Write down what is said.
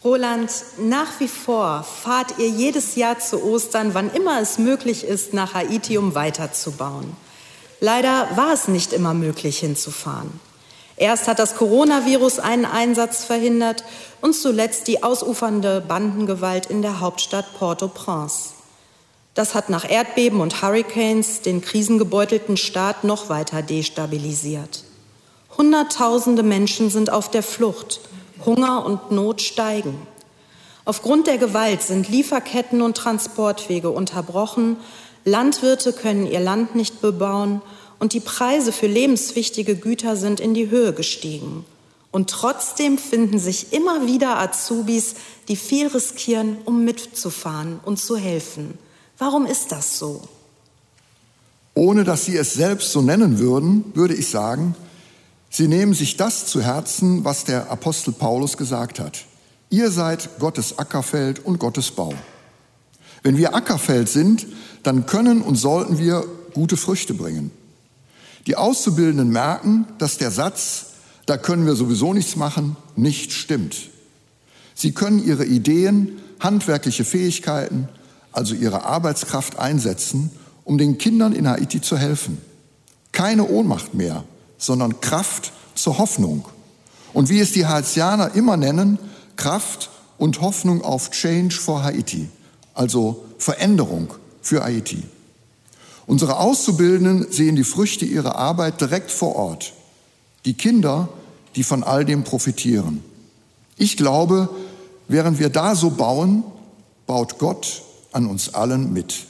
Roland, nach wie vor fahrt ihr jedes Jahr zu Ostern, wann immer es möglich ist, nach Haiti, um weiterzubauen. Leider war es nicht immer möglich, hinzufahren. Erst hat das Coronavirus einen Einsatz verhindert und zuletzt die ausufernde Bandengewalt in der Hauptstadt Port-au-Prince. Das hat nach Erdbeben und Hurricanes den krisengebeutelten Staat noch weiter destabilisiert. Hunderttausende Menschen sind auf der Flucht. Hunger und Not steigen. Aufgrund der Gewalt sind Lieferketten und Transportwege unterbrochen. Landwirte können ihr Land nicht bebauen und die Preise für lebenswichtige Güter sind in die Höhe gestiegen. Und trotzdem finden sich immer wieder Azubis, die viel riskieren, um mitzufahren und zu helfen. Warum ist das so? Ohne dass Sie es selbst so nennen würden, würde ich sagen, Sie nehmen sich das zu Herzen, was der Apostel Paulus gesagt hat. Ihr seid Gottes Ackerfeld und Gottes Bau. Wenn wir Ackerfeld sind, dann können und sollten wir gute Früchte bringen. Die Auszubildenden merken, dass der Satz, da können wir sowieso nichts machen, nicht stimmt. Sie können ihre Ideen, handwerkliche Fähigkeiten, also ihre Arbeitskraft einsetzen, um den Kindern in Haiti zu helfen. Keine Ohnmacht mehr, sondern Kraft zur Hoffnung. Und wie es die Haitianer immer nennen, Kraft und Hoffnung auf Change for Haiti, also Veränderung für Haiti. Unsere Auszubildenden sehen die Früchte ihrer Arbeit direkt vor Ort. Die Kinder, die von all dem profitieren. Ich glaube, während wir da so bauen, baut Gott an uns allen mit.